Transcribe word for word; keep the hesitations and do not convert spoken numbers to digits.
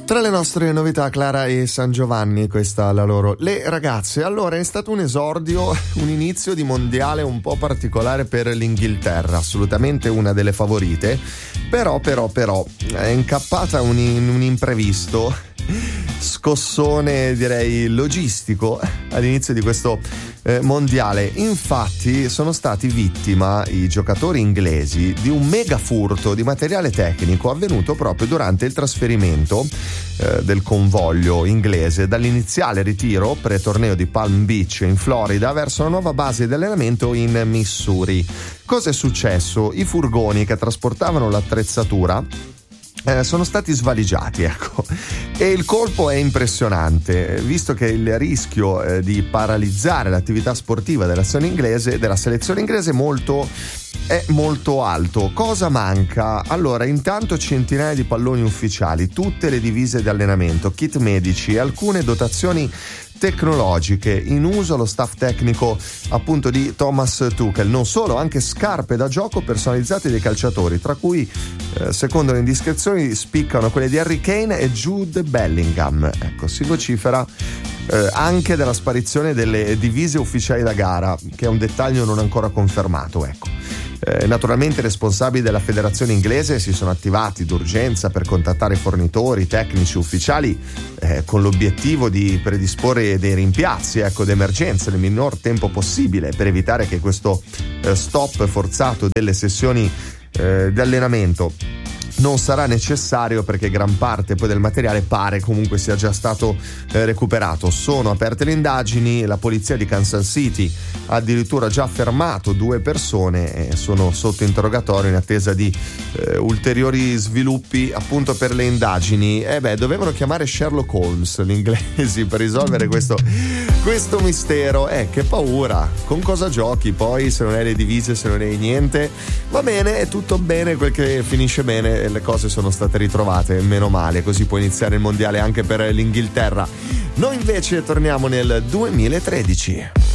Tra le nostre novità, Clara e San Giovanni, questa la loro. Le ragazze, allora è stato un esordio, un inizio di mondiale un po' particolare per l'Inghilterra, assolutamente una delle favorite, però però però è incappata un, un imprevisto, scossone direi logistico all'inizio di questo eh, mondiale. Infatti sono stati vittima i giocatori inglesi di un mega furto di materiale tecnico avvenuto proprio durante il trasferimento eh, del convoglio inglese dall'iniziale ritiro pre-torneo di Palm Beach in Florida verso la nuova base di allenamento in Missouri. Cosa è successo? I furgoni che trasportavano l'attrezzatura Eh, sono stati svaligiati, ecco, e il colpo è impressionante, visto che il rischio eh, di paralizzare l'attività sportiva della selezione inglese, della selezione inglese molto, è molto alto. Cosa manca? Allora, intanto centinaia di palloni ufficiali, tutte le divise di allenamento, kit medici e alcune dotazioni tecnologiche in uso allo staff tecnico appunto di Thomas Tuchel. Non solo, anche scarpe da gioco personalizzate dei calciatori, tra cui eh, secondo le indiscrezioni spiccano quelle di Harry Kane e Jude Bellingham. Ecco, si vocifera eh, anche della sparizione delle divise ufficiali da gara, che è un dettaglio non ancora confermato, ecco. Eh, naturalmente i responsabili della federazione inglese si sono attivati d'urgenza per contattare fornitori, tecnici, ufficiali eh, con l'obiettivo di predisporre dei rimpiazzi, ecco, d'emergenza nel minor tempo possibile per evitare che questo eh, stop forzato delle sessioni eh, di allenamento non sarà necessario, perché gran parte poi del materiale pare comunque sia già stato eh, recuperato. Sono aperte le indagini, la polizia di Kansas City ha addirittura già fermato due persone e sono sotto interrogatorio in attesa di eh, ulteriori sviluppi appunto per le indagini. E eh beh, dovevano chiamare Sherlock Holmes gli inglesi per risolvere questo, questo mistero. Eh, che paura, con cosa giochi poi se non hai le divise, se non hai niente? Va bene, è tutto bene quel che finisce bene, le cose sono state ritrovate, meno male, così può iniziare il mondiale anche per l'Inghilterra. Noi invece torniamo nel duemilatredici.